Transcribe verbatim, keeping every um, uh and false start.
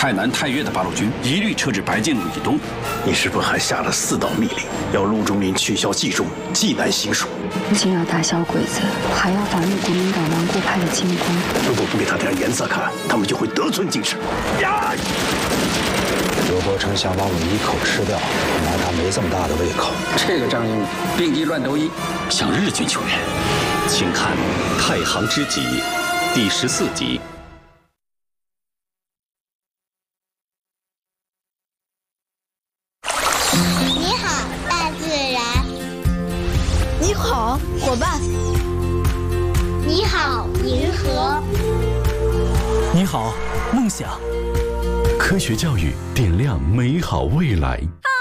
太南、太岳的八路军一律撤至白剑路以东。 你是不是还下了四道密令，要陆中林取消冀中，济南行署？ 不仅要打消鬼子，还要反映国民党顽固派的进攻。 如果不给他点颜色看，他们就会得寸进尺。呀！ 刘伯承想把我一口吃掉，恐怕他没这么大的胃口。 这个张英病急乱投医，向日军求援。 请看《太行知己》第十四集。 你好，大自然。 你好，伙伴。 你好，银河。 你好，梦想。 科学教育点亮美好未来。